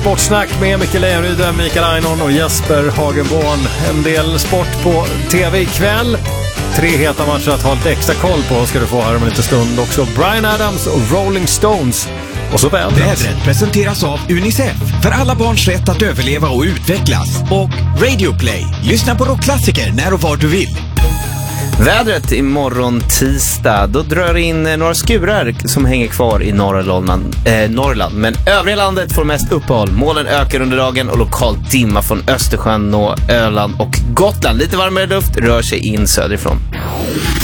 Sportsnack med Mikael Lejonryd, Mikael Einon och Jesper Hagenborn. En del sport på tv ikväll. 3 heta matcher att ha lite extra koll på ska du få här om en liten stund. Också Bryan Adams och Rolling Stones. Och så vädret presenteras av UNICEF för alla barns rätt att överleva och utvecklas. Och Radio Play. Lyssna på rockklassiker när och var du vill. Vädret imorgon tisdag, då drar in några skurar som hänger kvar i Norrland. Men övriga landet får mest uppehåll. Molnen ökar under dagen och lokalt dimma från Östersjön och Öland och Gotland. Lite varmare luft rör sig in söderifrån.